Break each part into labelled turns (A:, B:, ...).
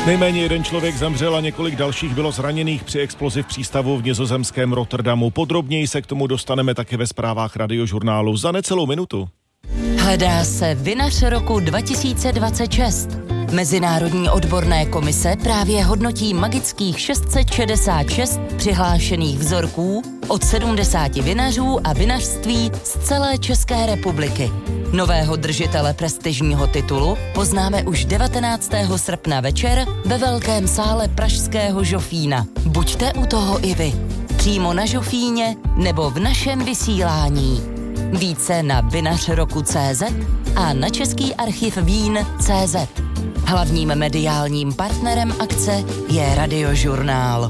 A: Nejméně jeden člověk zemřel a několik dalších bylo zraněných při explozi v přístavu v nizozemském Rotterdamu. Podrobněji se k tomu dostaneme také ve zprávách Radiožurnálu za necelou minutu.
B: Hledá se vinař roku 2026. Mezinárodní odborné komise právě hodnotí magických 666 přihlášených vzorků od 70 vinařů a vinařství z celé České republiky. Nového držitele prestižního titulu poznáme už 19. srpna večer ve velkém sále pražského Žofína. Buďte u toho i vy. Přímo na Žofíně nebo v našem vysílání. Více na vinařroku.cz a na Český archiv vín.cz. Hlavním mediálním partnerem akce je Radiožurnál.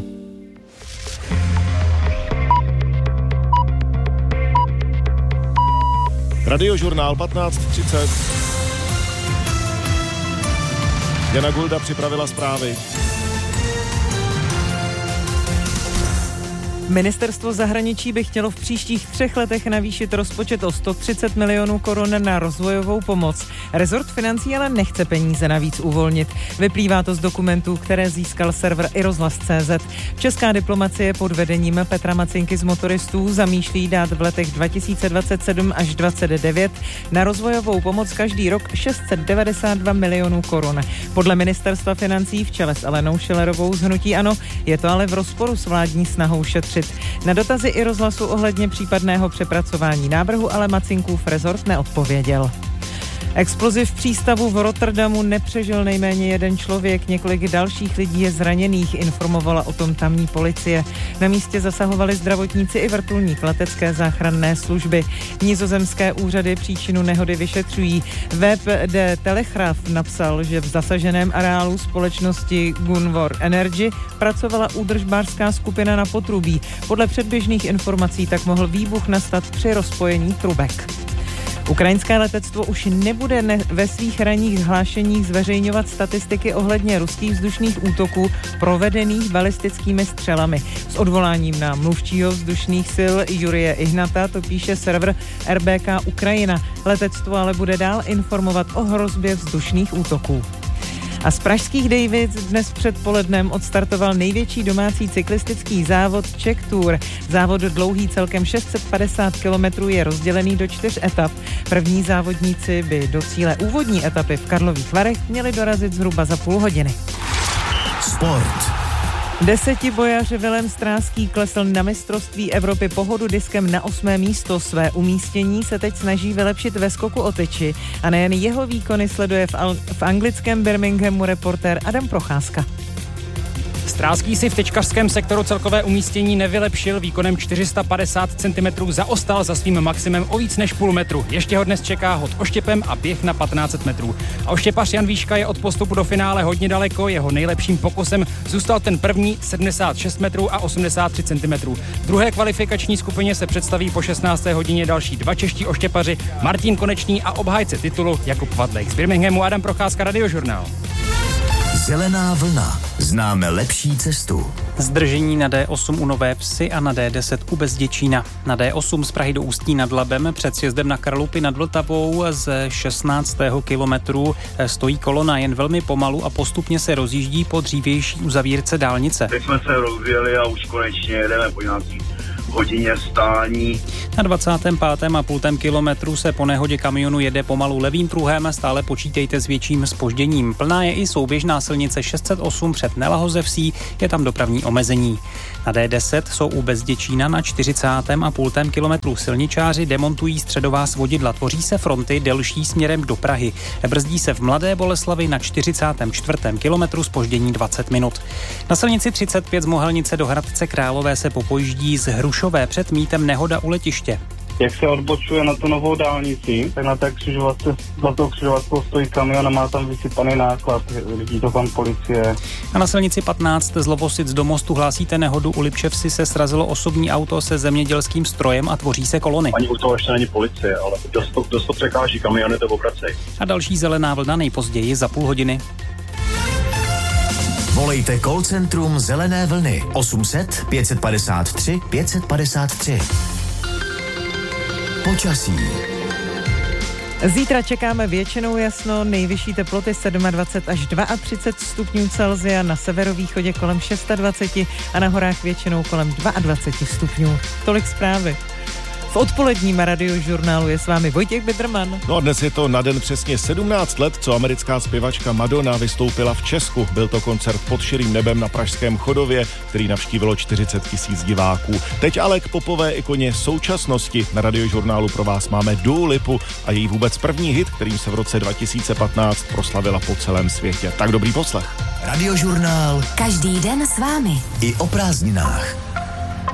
A: Radiožurnál 15:30. Jana Gulda připravila zprávy.
C: Ministerstvo zahraničí by chtělo v příštích 3 letech navýšit rozpočet o 130 milionů korun na rozvojovou pomoc. Rezort financí ale nechce peníze navíc uvolnit. Vyplývá to z dokumentů, které získal server iRozhlas.cz. Česká diplomacie pod vedením Petra Macinky z Motoristů zamýšlí dát v letech 2027 až 2029 na rozvojovou pomoc každý rok 692 milionů korun. Podle ministerstva financí v čele s Alenou Schillerovou z hnutí ANO je to ale v rozporu s vládní snahou šetřit. Na dotazy iRozhlasu ohledně případného přepracování návrhu ale Macinkův rezort neodpověděl. Explozi v přístavu v Rotterdamu nepřežil nejméně jeden člověk, několik dalších lidí je zraněných, informovala o tom tamní policie. Na místě zasahovali zdravotníci i vrtulník letecké záchranné služby. Nizozemské úřady příčinu nehody vyšetřují. Web de Telegraaf napsal, že v zasaženém areálu společnosti Gunvor Energy pracovala údržbářská skupina na potrubí. Podle předběžných informací tak mohl výbuch nastat při rozpojení trubek. Ukrajinské letectvo už nebude ve svých ranních hlášeních zveřejňovat statistiky ohledně ruských vzdušných útoků provedených balistickými střelami. S odvoláním na mluvčího vzdušných sil Jurije Ihnata to píše server RBK Ukrajina. Letectvo ale bude dál informovat o hrozbě vzdušných útoků. A z pražských Dejvic dnes předpolednem odstartoval největší domácí cyklistický závod Czech Tour. Závod dlouhý celkem 650 km je rozdělený do 4 etap. První závodníci by do cíle úvodní etapy v Karlových Varech měli dorazit zhruba za půl hodiny.
D: Sport.
C: 10bojař Vilém Stráský klesl na mistrovství Evropy pohodu diskem na 8. místo. Své umístění se teď snaží vylepšit ve skoku o tyči a nejen jeho výkony sleduje v anglickém Birminghamu reportér Adam Procházka.
E: Stráský si v tyčkařském sektoru celkové umístění nevylepšil, výkonem 450 cm zaostal za svým maximem o víc než půl metru. Ještě ho dnes čeká hod oštěpem a běh na 1500 metrů. A oštěpař Jan Výška je od postupu do finále hodně daleko, jeho nejlepším pokusem zůstal ten první 76 metrů a 83 cm. V druhé kvalifikační skupině se představí po 16. hodině další 2 čeští oštěpaři, Martin Konečný a obhájce titulu Jakub Vadlejch. Z Birminghamu Adam Procházka, Radiožurnál.
D: Zelená vlna. Známe lepší cestu.
F: Zdržení na D8 u Nové Vsi a na D10 u Bezděčína. Na D8 z Prahy do Ústí nad Labem před sjezdem na Kralupy nad Vltavou z 16. kilometru stojí kolona jen velmi pomalu a postupně se rozjíždí po dřívější uzavírce dálnice.
G: Teď jsme se rozjeli a už konečně jedeme po nějaký hodině stání.
F: Na 25,5 kilometru se po nehodě kamionu jede pomalu levým pruhem, stále počítejte s větším zpožděním. Plná je i souběžná silnice 608 před Nelahozevsí, je tam dopravní omezení. Na D10 jsou u Bezděčína na 40,5 kilometru silničáři demontují středová svodidla, tvoří se fronty delší směrem do Prahy. Brzdí se v Mladé Boleslavi na 44. kilometru zpoždění 20 minut. Na silnici 35 z Mohelnice do Hradce Králové se popojíždí z Hrušové před mítem nehoda u letiště.
G: Jak se odbočuje na tu novou dálnici, tak na té křižovatce, za tou křižovatkou stojí kamion a má tam vysypaný náklad, vidí to tam policie.
F: A na silnici 15 z Lovosic do Mostu hlásíte nehodu, u Lipševsi se srazilo osobní auto se zemědělským strojem a tvoří se kolony.
G: Ani u toho ještě není policie, ale dost to překáží, kamiony to obracejí.
F: A další zelená vlna nejpozději za půl hodiny.
D: Volejte call centrum Zelené vlny 800 553 553. Počasí.
C: Zítra čekáme většinou jasno, nejvyšší teploty 27 až 32 stupňů Celsia, na severovýchodě kolem 26 a na horách většinou kolem 22 stupňů. Tolik zprávy. V odpoledním radiožurnálu je s vámi Vojtěch Biderman.
A: No a dnes je to na den přesně 17 let, co americká zpěvačka Madonna vystoupila v Česku. Byl to koncert pod širým nebem na pražském Chodově, který navštívilo 40 000 diváků. Teď ale k popové ikoně současnosti. Na radiožurnálu pro vás máme Dua Lipu a její vůbec první hit, kterým se v roce 2015 proslavila po celém světě. Tak dobrý poslech.
D: Radiožurnál.
B: Každý den s vámi.
D: I o prázdninách.